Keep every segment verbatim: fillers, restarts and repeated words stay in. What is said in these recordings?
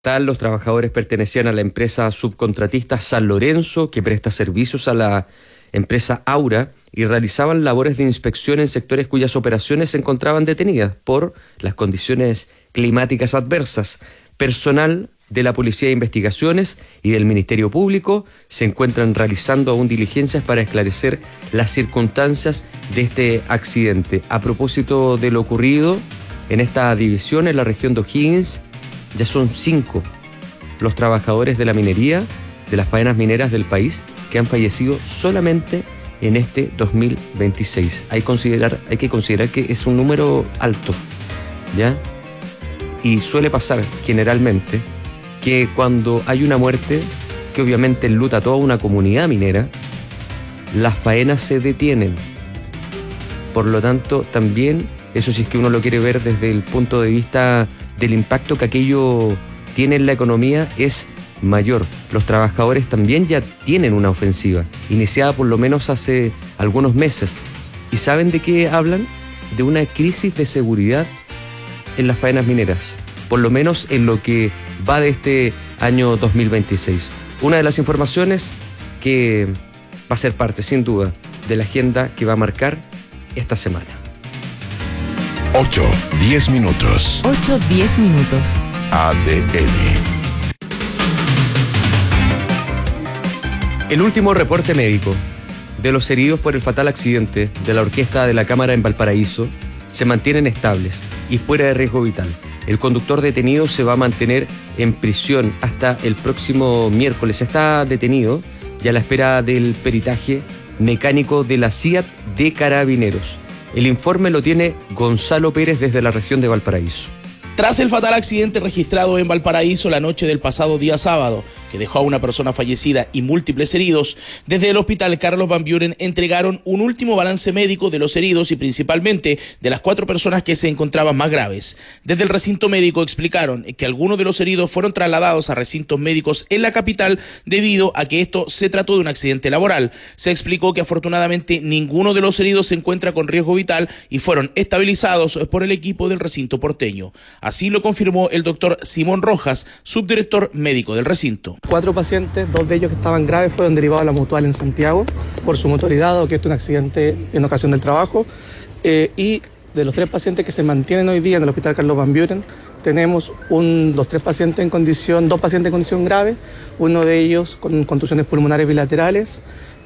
Tal, los trabajadores pertenecían a la empresa subcontratista San Lorenzo, que presta servicios a la empresa Aura, y realizaban labores de inspección en sectores cuyas operaciones se encontraban detenidas por las condiciones climáticas adversas. Personal de la Policía de Investigaciones y del Ministerio Público se encuentran realizando aún diligencias para esclarecer las circunstancias de este accidente. A propósito de lo ocurrido en esta división en la región de O'Higgins, ya son cinco los trabajadores de la minería, de las faenas mineras del país, que han fallecido solamente en este dos mil veintiséis. Hay, considerar, hay que considerar que es un número alto, ¿ya? Y suele pasar generalmente que cuando hay una muerte, que obviamente enluta a toda una comunidad minera, las faenas se detienen. Por lo tanto, también, eso si es que uno lo quiere ver desde el punto de vista del impacto que aquello tiene en la economía, es mayor. Los trabajadores también ya tienen una ofensiva, iniciada por lo menos hace algunos meses. ¿Y saben de qué hablan? De una crisis de seguridad en las faenas mineras, por lo menos en lo que va de este año dos mil veintiséis. Una de las informaciones que va a ser parte, sin duda, de la agenda que va a marcar esta semana. ocho, diez minutos. ocho, diez minutos. A D N. El último reporte médico de los heridos por el fatal accidente de la orquesta de la Cámara en Valparaíso se mantienen estables y fuera de riesgo vital. El conductor detenido se va a mantener en prisión hasta el próximo miércoles. Está detenido y a la espera del peritaje mecánico de la C I A T de Carabineros. El informe lo tiene Gonzalo Pérez desde la región de Valparaíso. Tras el fatal accidente registrado en Valparaíso la noche del pasado día sábado, que dejó a una persona fallecida y múltiples heridos, desde el hospital Carlos Van Buren entregaron un último balance médico de los heridos y principalmente de las cuatro personas que se encontraban más graves. Desde el recinto médico explicaron que algunos de los heridos fueron trasladados a recintos médicos en la capital debido a que esto se trató de un accidente laboral. Se explicó que afortunadamente ninguno de los heridos se encuentra con riesgo vital y fueron estabilizados por el equipo del recinto porteño. Así lo confirmó el doctor Simón Rojas, subdirector médico del recinto. Cuatro pacientes, dos de ellos que estaban graves, fueron derivados a la Mutual en Santiago por su motoridad o que esto es un accidente en ocasión del trabajo. Eh, y de los tres pacientes que se mantienen hoy día en el hospital Carlos Van Buren, tenemos un, los tres pacientes en condición, dos pacientes en condición grave, uno de ellos con contusiones pulmonares bilaterales,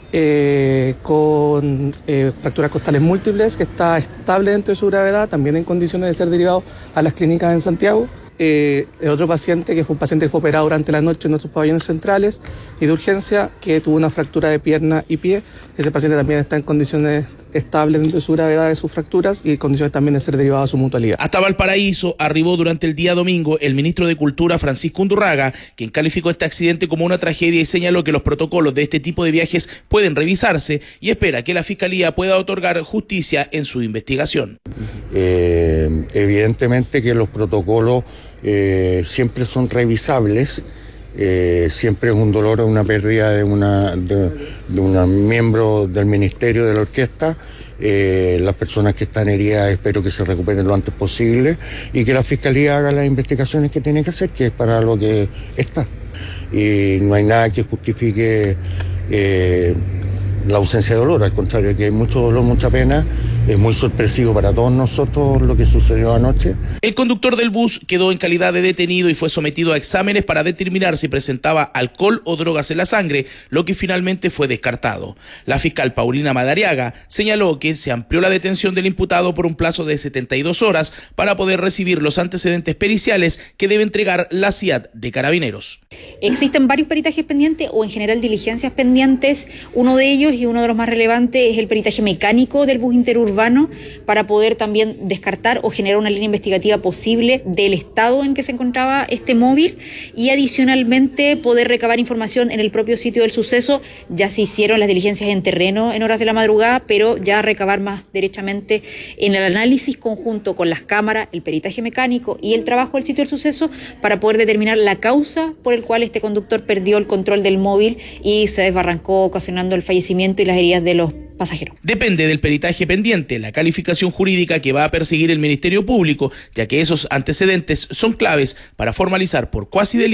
eh, con eh, fracturas costales múltiples, que está estable dentro de su gravedad, también en condiciones de ser derivado a las clínicas en Santiago. Eh, el otro paciente, que fue un paciente que fue operado durante la noche en nuestros pabellones centrales y de urgencia, que tuvo una fractura de pierna y pie. Ese paciente también está en condiciones estables dentro de su gravedad de sus fracturas y en condiciones también de ser derivado a su mutualidad. Hasta Valparaíso arribó durante el día domingo el ministro de Cultura, Francisco Undurraga, quien calificó este accidente como una tragedia y señaló que los protocolos de este tipo de viajes pueden revisarse y espera que la Fiscalía pueda otorgar justicia en su investigación. Eh, evidentemente que los protocolos eh, siempre son revisables, eh, siempre es un dolor o una pérdida de una de, de un miembro del ministerio de la orquesta. Eh, las personas que están heridas espero que se recuperen lo antes posible y que la Fiscalía haga las investigaciones que tiene que hacer, que es para lo que está. Y no hay nada que justifique eh, la ausencia de dolor, al contrario, que hay mucho dolor, mucha pena. Es muy sorpresivo para todos nosotros lo que sucedió anoche. El conductor del bus quedó en calidad de detenido y fue sometido a exámenes para determinar si presentaba alcohol o drogas en la sangre, lo que finalmente fue descartado. La fiscal Paulina Madariaga señaló que se amplió la detención del imputado por un plazo de setenta y dos horas para poder recibir los antecedentes periciales que debe entregar la C I A T de Carabineros. Existen varios peritajes pendientes o en general diligencias pendientes. Uno de ellos y uno de los más relevantes es el peritaje mecánico del bus interurbano para poder también descartar o generar una línea investigativa posible del estado en que se encontraba este móvil y adicionalmente poder recabar información en el propio sitio del suceso. Ya se hicieron las diligencias en terreno en horas de la madrugada, pero ya recabar más derechamente en el análisis conjunto con las cámaras, el peritaje mecánico y el trabajo del sitio del suceso para poder determinar la causa por el cual este conductor perdió el control del móvil y se desbarrancó, ocasionando el fallecimiento y las heridas de los pasajero. Depende del peritaje pendiente, la calificación jurídica que va a perseguir el Ministerio Público, ya que esos antecedentes son claves para formalizar por cuasi delito